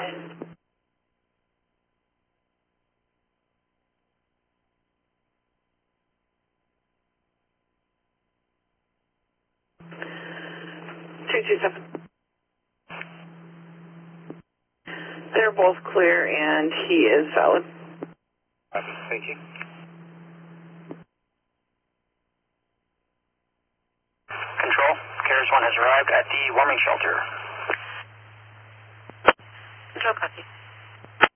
They're both clear, and he is valid. Thank you. Control, Carriers 1 has arrived at the warming shelter. Control, copy.